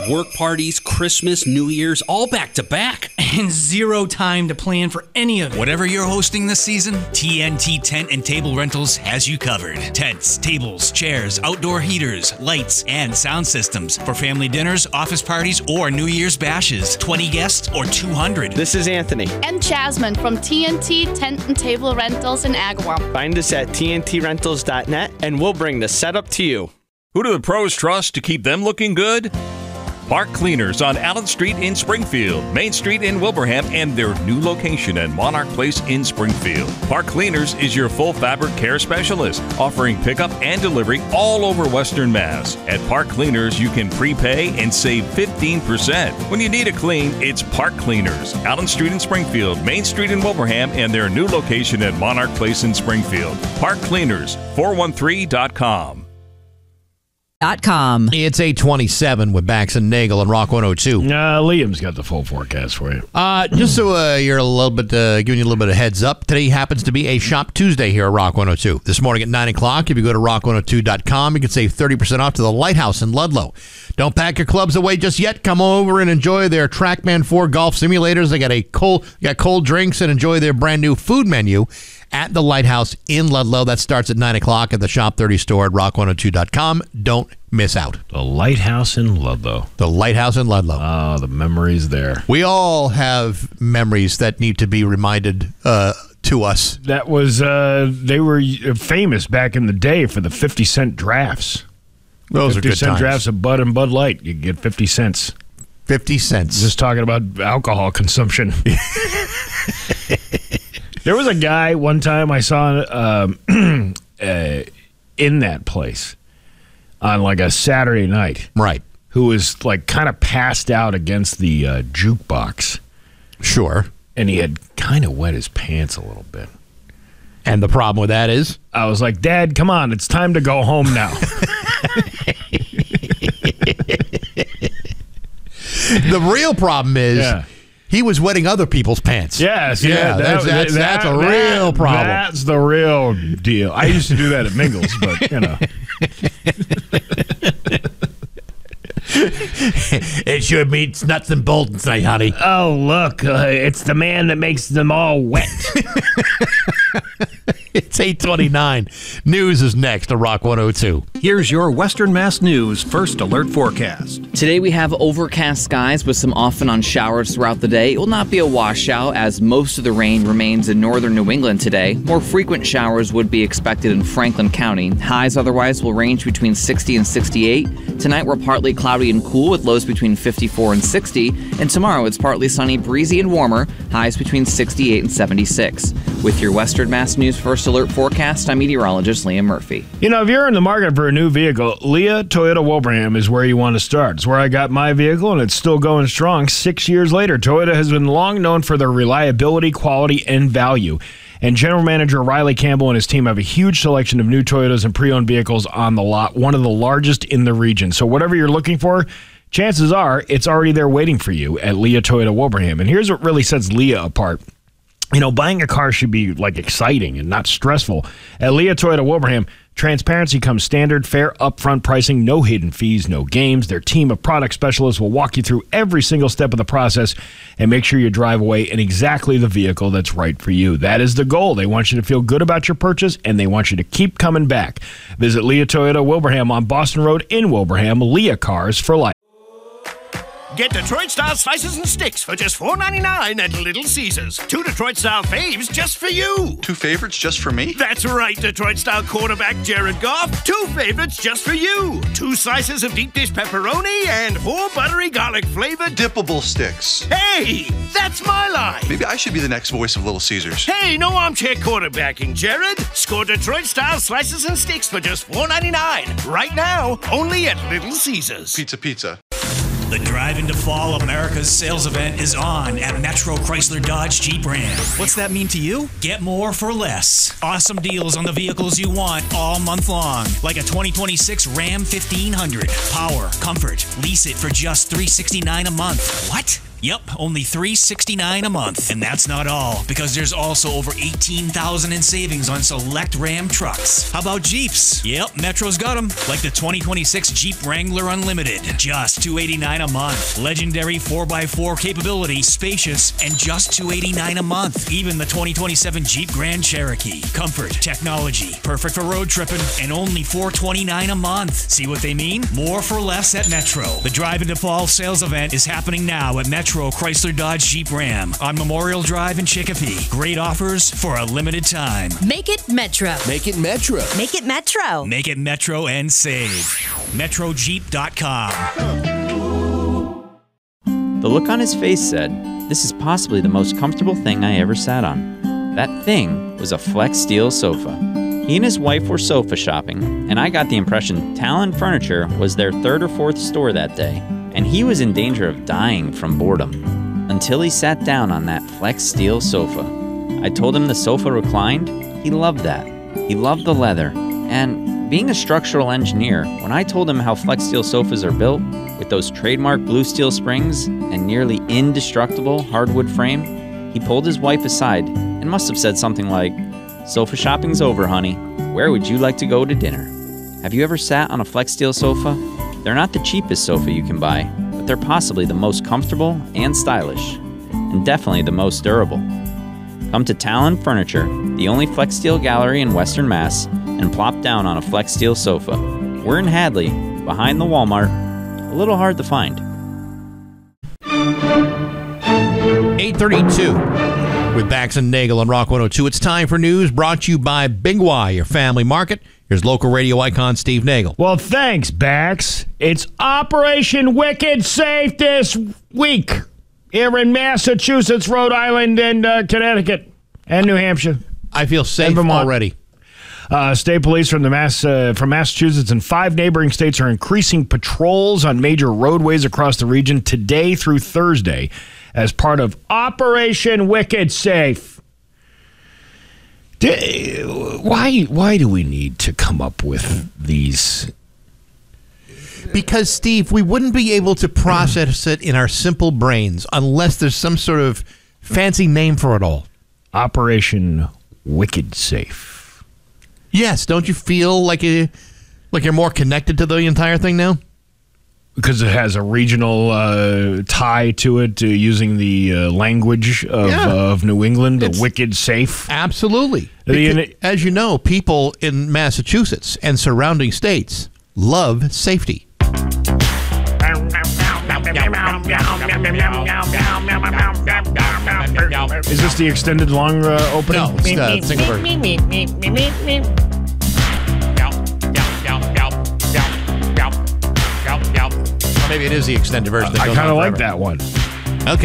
work parties, Christmas, New Year's, all back to back. And zero time to plan for any of it. Whatever you're hosting this season, TNT Tent and Table Rentals has you covered. Tents, tables, chairs, outdoor heaters, lights, and sound systems for family dinners, office parties, or New Year's bashes. 20 guests or 200. This is Anthony. And Jasmine from TNT Tent and Table Rentals in Agawam. Find us at tntrentals.net and we'll bring the setup to you. Who do the pros trust to keep them looking good? Park Cleaners on Allen Street in Springfield, Main Street in Wilbraham, and their new location at Monarch Place in Springfield. Park Cleaners is your full fabric care specialist, offering pickup and delivery all over Western Mass. At Park Cleaners, you can prepay and save 15%. When you need a clean, it's Park Cleaners. Allen Street in Springfield, Main Street in Wilbraham, and their new location at Monarch Place in Springfield. Park Cleaners, 413.com. It's 8:27 with Bax and Nagel and Rock 102. Liam's got the full forecast for you. Just so you're a little bit giving you a little bit of heads up, today happens to be a Shop Tuesday here at Rock 102. This morning at 9 o'clock, if you go to rock102.com, you can save 30% off to the Lighthouse in Ludlow. Don't pack your clubs away just yet. Come over and enjoy their TrackMan 4 golf simulators. They got cold drinks and enjoy their brand new food menu at the Lighthouse in Ludlow. That starts at 9 o'clock at the Shop 30 store at rock102.com. Don't miss out. The Lighthouse in Ludlow. The Lighthouse in Ludlow. Oh, the memories there. We all have memories that need to be reminded to us. That was, they were famous back in the day for the 50-cent drafts. Those are good 50-cent times. drafts of Bud and Bud Light. You get 50 cents. 50 cents. Just talking about alcohol consumption. There was a guy one time I saw in that place on like a Saturday night. Right. Who was like kind of passed out against the jukebox. Sure. And he had kind of wet his pants a little bit. And the problem with that is? I was like, Dad, come on, it's time to go home now. The real problem is he was wetting other people's pants. Yes, that's a real problem. That's the real deal. I used to do that at Mingles, but you know. It should be nuts and bolts tonight, honey. Oh, look, it's the man that makes them all wet. It's 8:29. News is next to Rock 102. Here's your Western Mass News First Alert Forecast. Today we have overcast skies with some off and on showers throughout the day. It will not be a washout as most of the rain remains in northern New England today. More frequent showers would be expected in Franklin County. Highs otherwise will range between 60 and 68. Tonight we're partly cloudy and cool with lows between 54 and 60. And tomorrow it's partly sunny, breezy, and warmer. Highs between 68 and 76. With your Western Mass News First Alert Forecast, I'm meteorologist Liam Murphy. You know, if you're in the market for a new vehicle, Leah Toyota Wilbraham is where you want to start. It's where I got my vehicle, and it's still going strong 6 years later. Toyota has been long known for their reliability, quality, and value. And General Manager Riley Campbell and his team have a huge selection of new Toyotas and pre-owned vehicles on the lot, one of the largest in the region. So whatever you're looking for, chances are it's already there waiting for you at Leah Toyota Wilbraham. And here's what really sets Leah apart. You know, buying a car should be like exciting and not stressful. At Leah Toyota Wilbraham, transparency comes standard, fair upfront pricing, no hidden fees, no games. Their team of product specialists will walk you through every single step of the process and make sure you drive away in exactly the vehicle that's right for you. That is the goal. They want you to feel good about your purchase, and they want you to keep coming back. Visit Leah Toyota Wilbraham on Boston Road in Wilbraham. Leah Cars for Life. Get Detroit-style slices and sticks for just $4.99 at Little Caesars. 2 Detroit-style faves just for you. 2 favorites just for me? That's right, Detroit-style quarterback Jared Goff. 2 favorites just for you. 2 slices of deep dish pepperoni and 4 buttery garlic-flavored dippable sticks. Hey, that's my line. Maybe I should be the next voice of Little Caesars. Hey, no armchair quarterbacking, Jared. Score Detroit-style slices and sticks for just $4.99. Right now, only at Little Caesars. Pizza. The Drive into Fall America's sales event is on at Metro Chrysler Dodge Jeep Ram. What's that mean to you? Get more for less. Awesome deals on the vehicles you want all month long. Like a 2026 Ram 1500. Power, comfort. Lease it for just $369 a month. What? Yep, only $369 a month. And that's not all, because there's also over $18,000 in savings on select Ram trucks. How about Jeeps? Yep, Metro's got them. Like the 2026 Jeep Wrangler Unlimited. Just $289 a month. Legendary 4x4 capability, spacious, and just $289 a month. Even the 2027 Jeep Grand Cherokee. Comfort, technology, perfect for road tripping, and only $429 a month. See what they mean? More for less at Metro. The Drive into Fall sales event is happening now at Metro Chrysler Dodge Jeep Ram on Memorial Drive in Chicopee. Great offers for a limited time. Make it Metro. Make it Metro. Make it Metro. Make it Metro and save. MetroJeep.com. The look on his face said, "This is possibly the most comfortable thing I ever sat on." That thing was a Flex Steel sofa. He and his wife were sofa shopping, and I got the impression Talon Furniture was their third or fourth store that day, and he was in danger of dying from boredom. Until he sat down on that Flex Steel sofa. I told him the sofa reclined. He loved that. He loved the leather. And being a structural engineer, when I told him how Flex Steel sofas are built, with those trademark blue steel springs and nearly indestructible hardwood frame, he pulled his wife aside and must have said something like, "Sofa shopping's over, honey. Where would you like to go to dinner?" Have you ever sat on a Flex Steel sofa? They're not the cheapest sofa you can buy, but they're possibly the most comfortable and stylish, and definitely the most durable. Come to Talon Furniture, the only Flex Steel gallery in Western Mass, and plop down on a Flex Steel sofa. We're in Hadley, behind the Walmart. A little hard to find. 8:32 with Bax and Nagel on Rock 102. It's time for news brought to you by Big Y, your family market. Here's local radio icon Steve Nagel. Well, thanks, Bax. It's Operation Wicked Safe this week here in Massachusetts, Rhode Island, and Connecticut, and New Hampshire. I feel safe already. State police from Massachusetts and 5 neighboring states are increasing patrols on major roadways across the region today through Thursday as part of Operation Wicked Safe. Why do we need to come up with these? Because, Steve, we wouldn't be able to process it in our simple brains unless there's some sort of fancy name for it all. Operation Wicked Safe. Yes, don't you feel like you're more connected to the entire thing now? Because it has a regional tie to it, using the language of New England, the Wicked Safe. Absolutely. As you know, people in Massachusetts and surrounding states love safety. Is this the extended long opening? No, it's the single version. Maybe it is the extended version. I kind of like that one.